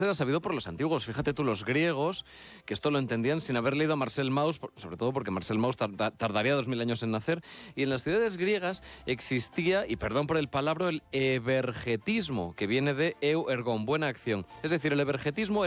era sabido por los antiguos. Fíjate tú, los griegos, que esto lo entendían sin haber leído a Marcel Mauss, sobre todo porque Marcel Mauss tardaría 2000 años en nacer, y en las ciudades griegas existía, y perdón por el palabra, el evergetismo, que viene de eu ergon, buena acción. Es decir, el evergetismo